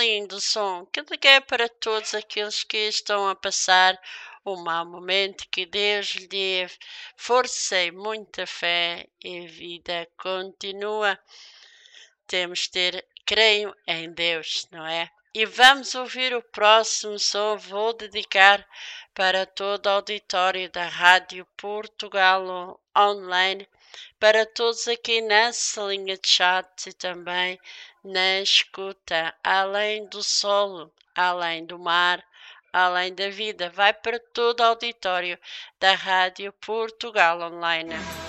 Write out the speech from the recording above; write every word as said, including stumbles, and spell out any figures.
lindo som que liguei para todos aqueles que estão a passar um mau momento. Que Deus lhe dê força e muita fé e vida continua. Temos de ter, creio em Deus, não é? E vamos ouvir o próximo som. Vou dedicar para todo o auditório da Rádio Portugal Online, para todos aqui nessa linha de chat e também na escuta, além do solo, além do mar, além da vida. Vai para todo o auditório da Rádio Portugal Online.